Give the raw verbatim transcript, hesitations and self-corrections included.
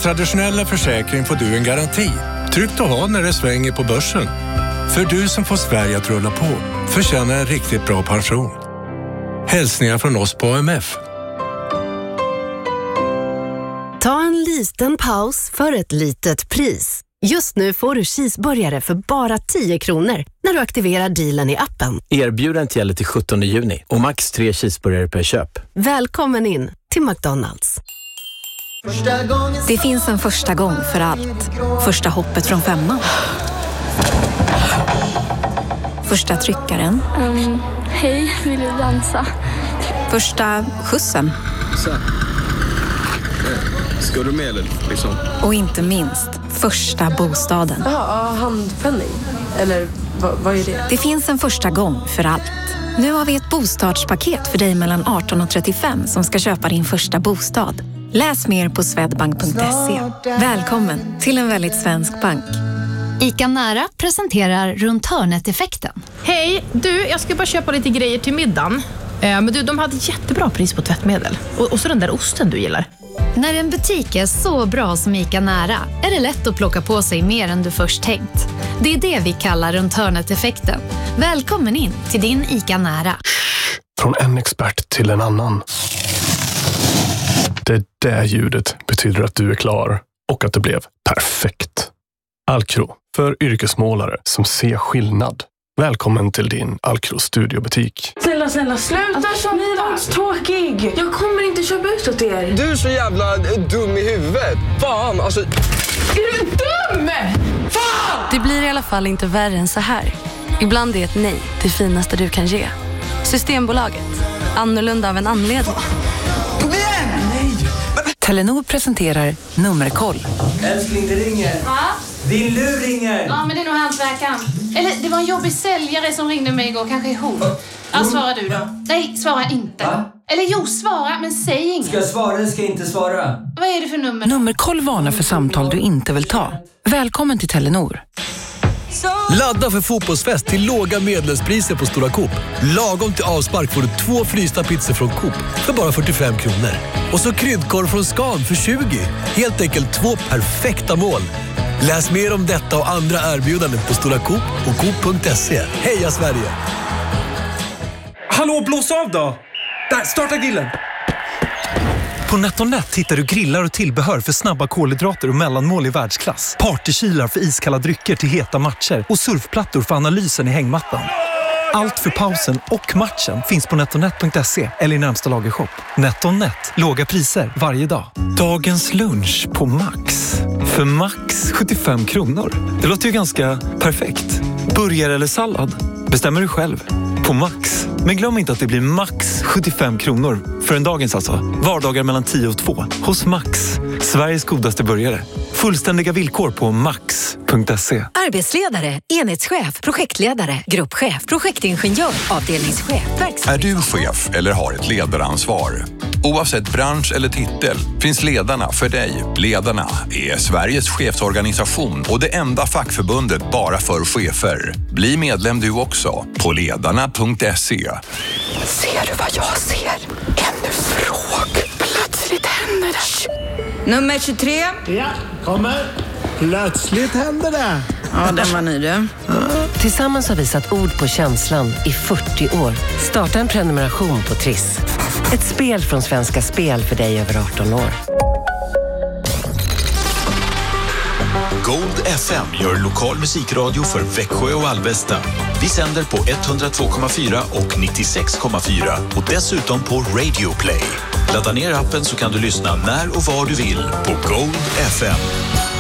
Sveriges traditionella försäkring får du en garanti. Tryggt att ha när det svänger på börsen. För du som får Sverige att rulla på förtjänar en riktigt bra pension. Hälsningar från oss på A M F. Ta en liten paus för ett litet pris. Just nu får du cheeseburgare för bara tio kronor när du aktiverar dealen i appen. Erbjudandet gäller till sjuttonde juni och max tre cheeseburgare per köp. Välkommen in till McDonald's. Det finns en första gång för allt. Första hoppet från femman. Första tryckaren. Um, hej, vill du dansa? Första skjutsen. Så. Ska du med eller liksom? Och inte minst, första bostaden. Ja, handpenning. Eller vad, vad är det? Det finns en första gång för allt. Nu har vi ett bostadspaket för dig mellan arton och trettiofem som ska köpa din första bostad. Läs mer på swedbank punkt se. Välkommen till en väldigt svensk bank. ICA Nära presenterar runt hörnet-effekten. Hej, du, jag ska bara köpa lite grejer till middagen. Eh, men du, de hade jättebra pris på tvättmedel. Och, och så den där osten du gillar. När en butik är så bra som ICA Nära är det lätt att plocka på sig mer än du först tänkt. Det är det vi kallar runt hörnet-effekten. Välkommen in till din ICA Nära. Från en expert till en annan. Det där ljudet betyder att du är klar och att det blev perfekt. Alcro, för yrkesmålare som ser skillnad. Välkommen till din Alcro studiobutik. Snälla, snälla, sluta som ni var tråkig. Jag kommer inte köpa ut åt er. Du är så jävla dum i huvudet. Fan, alltså... Är du dum? Fan! Det blir i alla fall inte värre än så här. Ibland är ett nej det finaste du kan ge. Systembolaget. Annorlunda av en anledning. Kom igen! Nej! Telenor presenterar Nummerkoll. Älskling, det ringer. Ja? Din lur ringer. Ja, men det är nog hantverkaren. Eller det var en jobbig säljare som ringde mig igår. Kanske är hon. Ja, svara du då. Nej, svara inte. Va? Eller jo, svara, men säg inget. Ska jag svara eller ska jag inte svara? Vad är det för nummer? Nummerkoll varnar för samtal du inte vill ta. Välkommen till Telenor. Ladda för fotbollsfest till låga medlemspriser på Stora Coop. Lagom till avspark får du två frysta pizzor från Coop för bara fyrtiofem kronor. Och så kryddkorv från Scan för tjugo. Helt enkelt två perfekta mål. Läs mer om detta och andra erbjudanden på Stora Coop och coop punkt se. Heja Sverige! Hallå, blås av då! Där, starta grillen! På NetOnNet hittar du grillar och tillbehör för snabba kolhydrater och mellanmål i världsklass. Partykylar för iskalla drycker till heta matcher och surfplattor för analysen i hängmattan. Allt för pausen och matchen finns på net o net punkt se eller i närmsta lagershop. NetOnNet, låga priser varje dag. Dagens lunch på Max. För max sjuttiofem kronor. Det låter ju ganska perfekt. Burgare eller sallad? Bestämmer du själv. På Max. Men glöm inte att det blir max sjuttiofem kronor. För en dagens alltså. Vardagar mellan tio och två. Hos Max. Sveriges godaste burgare. Fullständiga villkor på max punkt se. Arbetsledare, enhetschef, projektledare, gruppchef, projektingenjör, avdelningschef. Är du chef eller har ett ledaransvar? Oavsett bransch eller titel finns Ledarna för dig. Ledarna är Sveriges chefsorganisation och det enda fackförbundet bara för chefer. Bli medlem du också på ledarna punkt se. Ser du vad jag ser? En fråga. Plötsligt händer det. Nummer tjugotre. Ja, kommer. Plötsligt händer det. Ja, den var ny du. Tillsammans har vi satt ord på känslan i fyrtio år. Starta en prenumeration på Triss. Ett spel från Svenska Spel för dig över arton år. Gold F M gör lokal musikradio för Växjö och Alvesta. Vi sänder på etthundratvå komma fyra och nittiosex komma fyra och dessutom på Radio Play. Ladda ner appen så kan du lyssna när och var du vill på Gold F M.